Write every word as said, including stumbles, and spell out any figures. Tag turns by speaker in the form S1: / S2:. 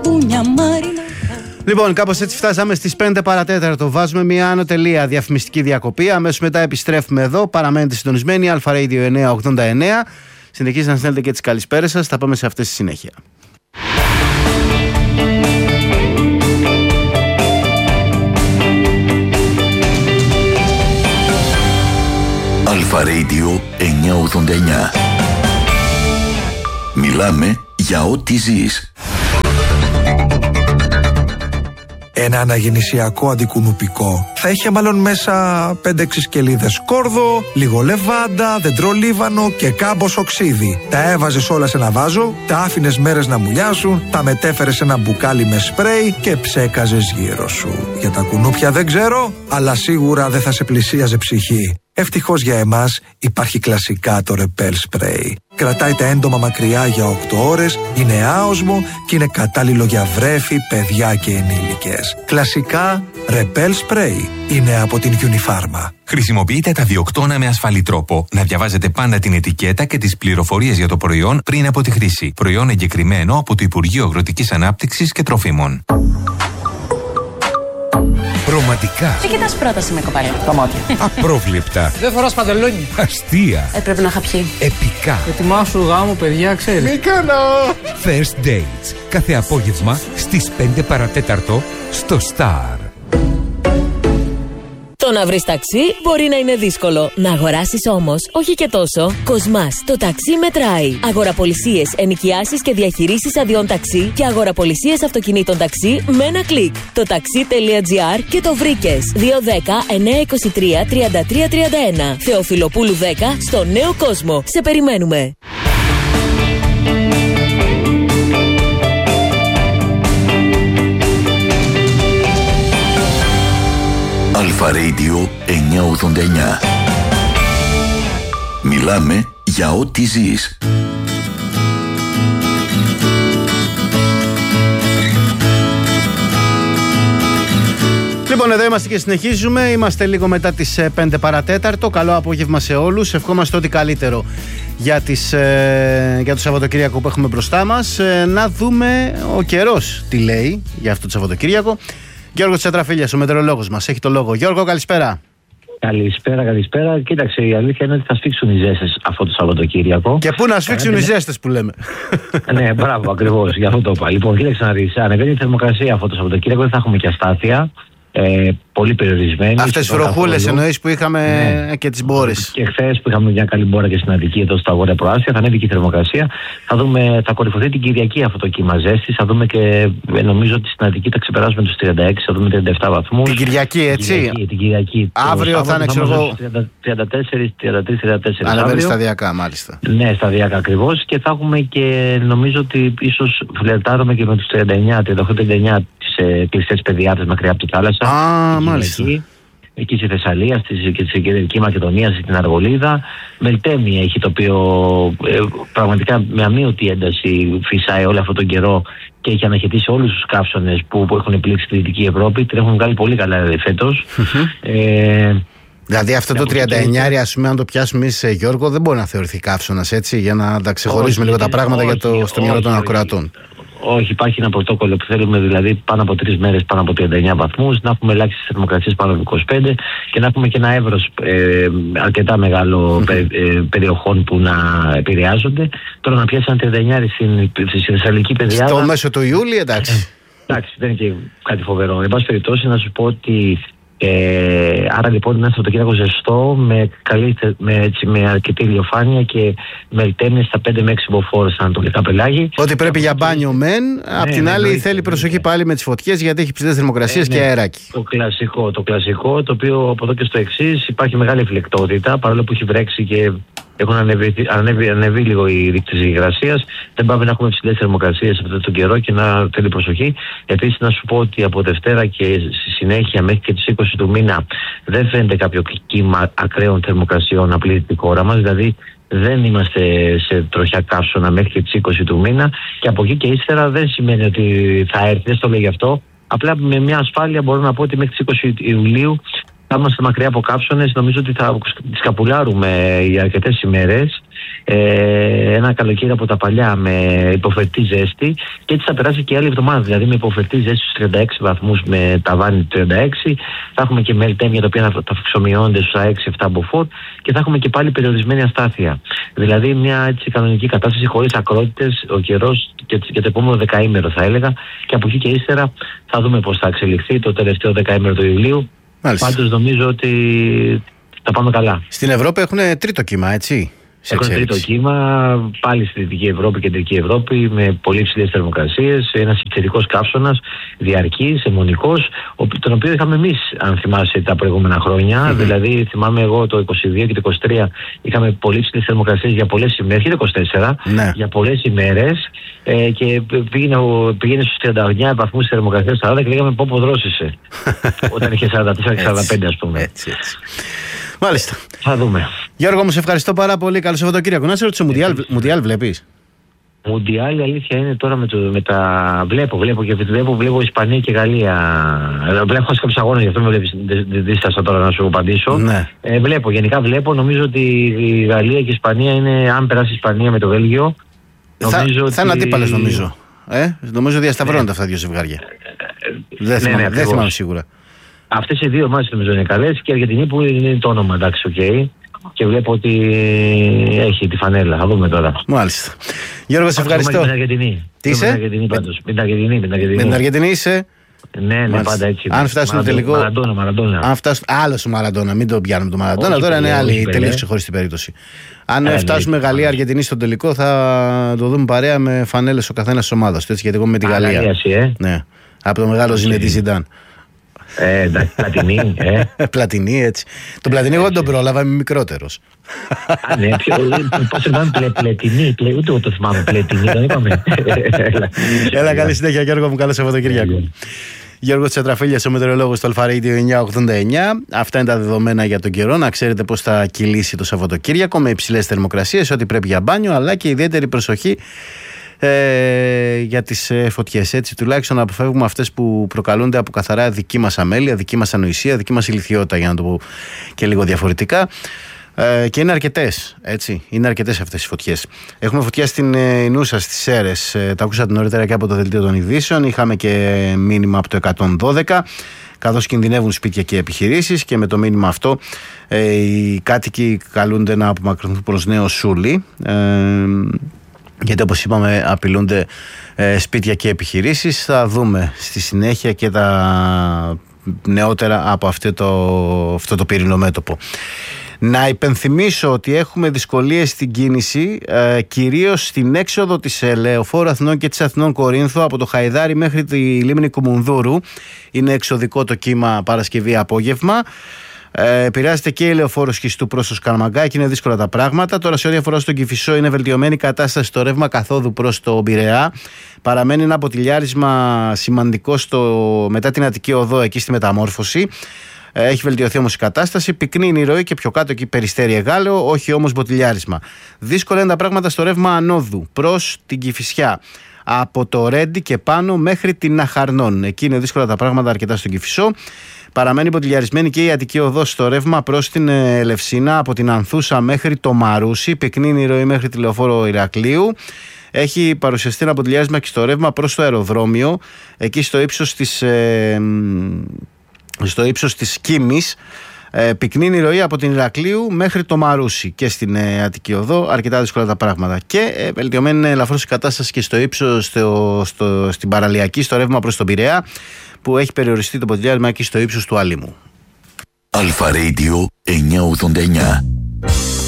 S1: Λοιπόν, κάπως έτσι φτάσαμε στις πέντε παρατέταρτο. Βάζουμε μια άνω τελεία, διαφημιστική διακοπή. Αμέσως μετά επιστρέφουμε εδώ. Παραμένετε συντονισμένοι. Αλφα Radio εννιακόσια ογδόντα εννέα. Συνεχίζετε να στέλνετε και τις καλησπέρες σας. Θα πάμε σε αυτές στη συνέχεια.
S2: Αλφα Radio εννιακόσια ογδόντα εννέα. Μιλάμε για ό,τι ζεις.
S3: Ένα αναγεννησιακό αντικουνουπικό θα είχε μάλλον μέσα πέντε έξι σκελίδες κόρδο, λίγο λεβάντα, δεντρολίβανο και κάμπος οξύδι. Τα έβαζες όλα σε ένα βάζο, τα άφηνες μέρες να μουλιάσουν, τα μετέφερες σε ένα μπουκάλι με σπρέι και ψέκαζες γύρω σου. Για τα κουνούπια δεν ξέρω, αλλά σίγουρα δεν θα σε πλησίαζε ψυχή. Ευτυχώς για εμάς υπάρχει κλασικά το Repel Spray. Κρατάει τα έντομα μακριά για οκτώ ώρες, είναι άοσμο και είναι κατάλληλο για βρέφη, παιδιά και ενήλικες. Κλασικά Repel Spray είναι από την Unifarma.
S4: Χρησιμοποιείτε τα διοκτώνα με ασφαλή τρόπο. Να διαβάζετε πάντα την ετικέτα και τις πληροφορίες για το προϊόν πριν από τη χρήση. Προϊόν εγκεκριμένο από το Υπουργείο Αγροτικής Ανάπτυξης και Τροφίμων.
S5: Ρομαντικά.
S6: Τι κοιτάς πρόταση με κοπέλα?
S5: Τα μάτια. Απρόβλεπτα.
S7: Δεν φοράς παντελόνι.
S5: Αστεία.
S6: Ε, πρέπει να είχα πιει.
S5: Επικά.
S7: Ετοιμάσου γάμο, παιδιά, ξέρεις.
S5: Μη κάνω. First Dates. Κάθε απόγευμα στις πέντε παρατέταρτο στο Star.
S8: Το να βρεις ταξί μπορεί να είναι δύσκολο. Να αγοράσεις όμως, όχι και τόσο. Κοσμάς, το ταξί μετράει. Αγοραπολισίες, ενοικιάσεις και διαχειρήσεις αδειών ταξί και αγοραπολισίες αυτοκινήτων ταξί με ένα κλικ. Το taxi.gr και το βρήκες. δύο δέκα εννιακόσια είκοσι τρία τριάντα τρία τριάντα ένα. Θεοφιλοπούλου δέκα στο Νέο Κόσμο. Σε περιμένουμε.
S2: Αλφα Radio εννιακόσια ογδόντα εννέα. Μιλάμε για ό,τι ζεις.
S1: Λοιπόν, εδώ είμαστε και συνεχίζουμε. Είμαστε λίγο μετά τις πέντε παρατέταρτο. Καλό απόγευμα σε όλους. Ευχόμαστε ό,τι καλύτερο για, τις, ε, για το Σαββατοκύριακο που έχουμε μπροστά μας. Ε, να δούμε ο καιρός τι λέει για αυτό το Σαββατοκύριακο. Γιώργος Τσατραφίλιας, ο μετεωρολόγος μας, έχει το λόγο. Γιώργο, καλησπέρα.
S9: Καλησπέρα, καλησπέρα. Κοίταξε, η αλήθεια είναι ότι θα σφίξουν οι ζέστες αυτό το Σαββατοκύριακο.
S1: Και πού να σφίξουν οι ζέστες που λέμε.
S9: Ναι, μπράβο, ακριβώς. Γι' αυτό το είπα. Λοιπόν, κοίταξε να δεις. Ανεβαίνει η θερμοκρασία αυτό το Σαββατοκύριακο, δεν θα έχουμε και αστάθεια. Ε, πολύ περιορισμένη.
S1: Αυτές τις βροχούλες εννοείς που είχαμε, ναι, και τις μπόρες.
S9: Και χθες που είχαμε μια καλή μπόρα και στην Αττική, εδώ στα Βόρεια Προάστια, θα ανέβει και η θερμοκρασία. Θα, δούμε, θα κορυφωθεί την Κυριακή αυτό το κύμα ζέστης. Θα δούμε και νομίζω ότι στην Αττική θα ξεπεράσουμε τους τριάντα έξι, θα δούμε τριάντα επτά βαθμούς.
S1: Την Κυριακή, έτσι.
S9: Την Κυριακή, την Κυριακή.
S1: Αύριο θα είναι, ξέρω εγώ,
S9: τριάντα τέσσερα, τριάντα τρία, τριάντα τέσσερα.
S1: Ανεβαίνει σταδιακά, μάλιστα.
S9: Ναι, σταδιακά ακριβώς. Και θα έχουμε και νομίζω ότι ίσως φλερτάρουμε και με τους τριάντα εννέα, τριάντα οκτώ, τριάντα εννέα τις κλειστές πεδιάδες μακριά από τη θάλασσα.
S1: Α, μάλιστα.
S9: Εκεί, εκεί στη Θεσσαλία στη, και στη Κεντρική Μακεδονία, στην Αργολίδα. Μελτέμι έχει, το οποίο ε, πραγματικά με αμύωτη ένταση φυσάει όλο αυτόν τον καιρό και έχει αναχαιτήσει όλους τους καύσονες που, που έχουν πλήξει τη Δυτική Ευρώπη. Την έχουν βγάλει πολύ καλά φέτος. ε,
S1: Δηλαδή αυτό το τριάντα εννέα, ας πούμε, αν το πιάσουμε εμείς, Γιώργο, δεν μπορεί να θεωρηθεί καύσωνας, έτσι, για να τα ξεχωρίσουμε λίγο τα πράγματα όχι, για το, στο μυαλό των ακροατών.
S9: Όχι, υπάρχει ένα πρωτόκολλο που θέλουμε, δηλαδή πάνω από τρεις μέρες πάνω από τριάντα εννέα βαθμούς, να έχουμε ελάχιστες θερμοκρασίες πάνω από είκοσι πέντε και να έχουμε και ένα εύρος ε, αρκετά μεγάλο mm-hmm. πε, ε, περιοχών που να επηρεάζονται. Τώρα να πιάσει ένα τριάντα εννέα στην, στη Θεσσαλική πεδιάδα.
S1: Στο μέσο του Ιούλη, εντάξει.
S9: Εντάξει, δεν είναι και κάτι φοβερό. Εν πάση περιπτώσει, να σου πω ότι. Ε, άρα λοιπόν είναι Σαββατοκύριακο ζεστό με, καλή, με, έτσι, με αρκετή ηλιοφάνεια και μελτέμιες στα πέντε με έξι μποφόρ στα ανατολικά πελάγη.
S1: Ότι πρέπει για μπάνιο μεν, ναι, απ' την ναι, άλλη ναι, θέλει ναι, προσοχή ναι. πάλι με τις φωτιές γιατί έχει ψηλές θερμοκρασίες ε, ναι, και αεράκι.
S9: Το κλασικό, το κλασικό, το οποίο από εδώ και στο εξής υπάρχει μεγάλη φλεκτότητα, παρόλο που έχει βρέξει και έχουν ανεβεί, ανεβεί, ανεβεί λίγο οι δείκτες υγρασίας. Δεν πάμε να έχουμε ψηλές θερμοκρασίες αυτόν τον καιρό και να θέλει προσοχή. Επίσης, να σου πω ότι από Δευτέρα και στη συνέχεια μέχρι και τις είκοσι του μήνα δεν φαίνεται κάποιο κύμα ακραίων θερμοκρασιών να πλήττει τη χώρα μας. Δηλαδή, δεν είμαστε σε τροχιά καύσωνα μέχρι και τις είκοσι του μήνα. Και από εκεί και ύστερα δεν σημαίνει ότι θα έρθει, δεν στο λέει γι' αυτό. Απλά με μια ασφάλεια μπορώ να πω ότι μέχρι τις είκοσι Ιουλίου θα είμαστε μακριά από κάψονες. Νομίζω ότι θα τις καπουλάρουμε για αρκετές ημέρες. Ε, ένα καλοκαίρι από τα παλιά με υποφερτή ζέστη, και έτσι θα περάσει και άλλη εβδομάδα. Δηλαδή με υποφερτή ζέστη στους τριάντα έξι βαθμούς με ταβάνι του τριάντα έξι. Θα έχουμε και μελτέμια τα οποία θα, θα αυξομειώνονται στους έξι επτά μποφόρ και θα έχουμε και πάλι περιορισμένη αστάθεια. Δηλαδή μια έτσι κανονική κατάσταση χωρίς ακρότητες ο καιρός και, και το επόμενο δεκαήμερο θα έλεγα. Και από εκεί και ύστερα θα δούμε πώς θα εξελιχθεί το τελευταίο δεκαήμερο του Ιουλίου. Πάντως νομίζω ότι θα πάμε καλά.
S1: Στην Ευρώπη έχουν τρίτο κύμα, έτσι.
S9: Έχουν τρίτο κύμα, πάλι στη Δυτική Ευρώπη και Κεντρική Ευρώπη, με πολύ ψηλές θερμοκρασίες. Ένας υψηλικός καύσωνας, διαρκής, αιμονικός, τον οποίο είχαμε εμείς, αν θυμάσαι, τα προηγούμενα χρόνια. Mm-hmm. Δηλαδή, θυμάμαι εγώ το είκοσι δύο και το είκοσι τρία είχαμε πολύ ψηλές θερμοκρασίες για πολλές ημέρες, και το είκοσι τέσσερα, ναι. για πολλές ημέρες. Ε, και πήγαινε, πήγαινε στους τριάντα εννιά βαθμούς θερμοκρασίας σαράντα και λέγαμε πω πω δρόσησε. Όταν είχε σαράντα τέσσερα και σαράντα πέντε, ας πούμε.
S1: Έτσι, έτσι. Μάλιστα.
S9: Θα δούμε.
S1: Γιώργο μου, σε ευχαριστώ πάρα πολύ. Καλό Σαββατοκύριακο. Να σε ρωτήσω, Μουντιάλ βλέπεις?
S9: Μουντιάλ, η αλήθεια είναι τώρα με, το, με τα. Βλέπω, βλέπω και βλέπω, βλέπω Ισπανία και Γαλλία. Βλέπω κάποιους αγώνες, γι' αυτό με βλέπεις. Δίστασα τώρα να σου απαντήσω. Ναι. Ε, βλέπω, γενικά βλέπω. Νομίζω ότι η Γαλλία και η Ισπανία είναι. Αν περάσει η Ισπανία με το Βέλγιο.
S1: Θα,
S9: ότι...
S1: θα είναι αντίπαλες, νομίζω. Ε, νομίζω διασταυρώνονται ναι. αυτά τα δύο ζευγάρια. Ε, δεν θυμάμαι, ναι, ναι, θυμάμαι σίγουρα.
S9: Αυτές οι δύο ομάδες νομίζω είναι καλές, και η Αργεντινή που είναι το όνομα, εντάξει, οκ. Okay. Και βλέπω ότι έχει τη φανέλα. Θα δούμε τώρα.
S1: Μάλιστα. Γιώργο, σε ευχαριστώ.
S9: Με την Αργεντινή.
S1: Τι είσαι?
S9: Με την Αργεντινή πάντως. Με την Αργεντινή.
S1: Με την Αργεντινή είσαι?
S9: Ναι, ναι, μάλιστα. Πάντα έτσι.
S1: Αν φτάσουν στο τελικό.
S9: Μαραντόνα, Μαραντόνα.
S1: Αν φτάσουν. Άλλο ο Μαραντόνα, μην το πιάνουμε το Μαραντόνα. Τώρα είναι άλλη τελείως ξεχωριστή περίπτωση. Αν ε, φτάσουμε Γαλλία-Αργεντινή στον τελικό, θα το δούμε παρέα με φανέλες ο καθένας της ομάδας. Έτσι, γιατί εγώ με τη Γαλλία.
S9: Ε?
S1: Ναι. Από το μεγάλο Ζινεντίν Ζιντάν.
S9: Ε, εντάξει, Πλατινί, ε.
S1: Πλατινί, έτσι. Τον Πλατινί εγώ δεν τον πρόλαβα, είμαι μικρότερος.
S9: Α, ναι, πώς θυμάμαι Πλατινί, ούτε εγώ το θυμάμαι Πλατινί, τον είπαμε.
S1: Έλα, καλή συνέχεια Γιώργο μου, καλό Σαββατοκύριακο. Γιώργος Τσατραφίλιας, ο μετεωρολόγος του Αλφα Radio εννιακόσια ογδόντα εννιά. Αυτά είναι τα δεδομένα για τον καιρό. Να ξέρετε πώς θα κυλήσει το Σαββατοκύριακο με υψηλές θερμοκρασίες, ό,τι πρέπει για μπάνιο, αλλά και ιδιαίτερη προσοχή Ε, για τις ε, φωτιές, έτσι τουλάχιστον να αποφεύγουμε αυτές που προκαλούνται από καθαρά δική μας αμέλεια, δική μας ανοησία, δική μας ηλιθιότητα, για να το πω και λίγο διαφορετικά, ε, και είναι αρκετές, έτσι, είναι αρκετές αυτές οι φωτιές. Έχουμε φωτιά στην ε, Ινούσα, στις Σέρρες, ε, τα ακούσατε νωρίτερα και από το δελτίο των ειδήσεων. Είχαμε και μήνυμα από το εκατόν δώδεκα, καθώς κινδυνεύουν σπίτια και επιχειρήσεις, και με το μήνυμα αυτό ε, οι κάτοικοι καλούνται να απομακρυνθούν προς Νέο Σούλι, ε, γιατί όπως είπαμε απειλούνται ε, σπίτια και επιχειρήσεις. Θα δούμε στη συνέχεια και τα νεότερα από αυτό το, αυτό το πυρηνό μέτωπο. Να υπενθυμίσω ότι έχουμε δυσκολίες στην κίνηση, ε, κυρίως στην έξοδο της Λεωφόρου Αθηνών και της Αθηνών Κορίνθου, από το Χαϊδάρι μέχρι τη λίμνη Κουμουνδούρου. Είναι εξωδικό το κύμα Παρασκευή απόγευμα. Ε, επηρεάζεται και η Λεωφόρο Σχιστού προς το Σκαρμαγκά και είναι δύσκολα τα πράγματα. Τώρα, σε ό,τι αφορά στον Κηφισό, είναι βελτιωμένη η κατάσταση στο ρεύμα καθόδου προς το Πειραιά. Παραμένει ένα ποτηλιάρισμα σημαντικό στο, μετά την Αττική Οδό, εκεί στη Μεταμόρφωση. Ε, έχει βελτιωθεί όμως η κατάσταση. Πυκνή είναι η ροή και πιο κάτω εκεί Περιστέρι Εγάλεο, όχι όμως ποτηλιάρισμα. Δύσκολα είναι τα πράγματα στο ρεύμα ανόδου προς την Κηφισιά. Από το Ρέντι και πάνω μέχρι την Αχαρνών. Εκεί είναι δύσκολα τα πράγματα αρκετά στον Κηφισό. Παραμένει ποτηλιαρισμένη και η Αττική Οδός στο ρεύμα προς την Ελευσίνα, από την Ανθούσα μέχρι το Μαρούσι. Πυκνή είναι η ροή μέχρι τη Λεωφόρο Ηρακλείου. Έχει παρουσιαστεί ένα ποτηλιάρισμα και στο ρεύμα προς το αεροδρόμιο, εκεί στο ύψος της, ε, στο ύψος της Κίμης. Ε, πυκνή είναι η ροή από την Ηρακλείου μέχρι το Μαρούσι, και στην ε, Αττική Οδό αρκετά δύσκολα τα πράγματα. Και ε, βελτιωμένη είναι ελαφρώς η κατάσταση και στο ύψος, στο, στο, στην Παραλιακή, στο ρεύμα προς τον Πειραιά, που έχει περιοριστεί το ποτηλιάρισμα εκεί στο ύψος του Άλυμου.
S2: Αλφα Radio εννιακόσια ογδόντα εννιά.